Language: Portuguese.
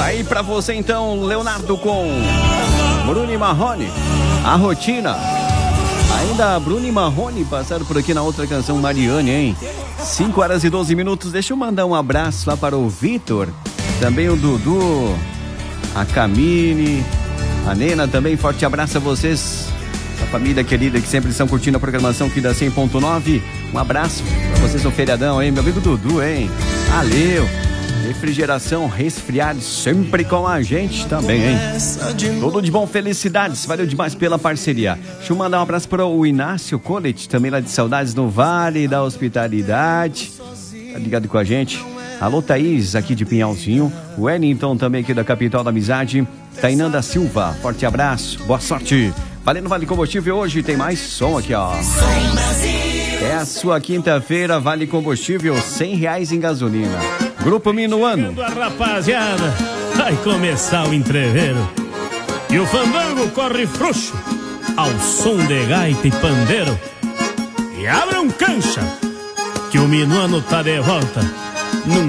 Aí pra você então, Leonardo com Bruno Marrone, A Rotina. Ainda Bruno Marrone passaram por aqui na outra canção, Mariane, hein? 5h12. Deixa eu mandar um abraço lá para o Vitor, também o Dudu, a Camille, a Nena também. Forte abraço a vocês, a família querida que sempre estão curtindo a programação aqui da 100.9. Um abraço pra vocês no feriadão, hein? Meu amigo Dudu, hein? Valeu! Refrigeração, resfriado, sempre com a gente também, hein? Tudo de bom, felicidades, valeu demais pela parceria. Deixa eu mandar um abraço para o Inácio Collet, também lá de Saudades no Vale da Hospitalidade. Tá ligado com a gente? Alô, Thaís, aqui de Pinhalzinho. O Wellington também aqui da Capital da Amizade. Tainanda Silva, forte abraço, boa sorte. Valendo Vale Combustível, hoje tem mais som aqui, ó. É a sua quinta-feira, Vale Combustível, R$100 em gasolina. Grupo Minuano. Rapaziada, vai começar o entreveiro. E o fandango corre frouxo ao som de gaita e pandeiro. E abram cancha, que o Minuano tá de volta.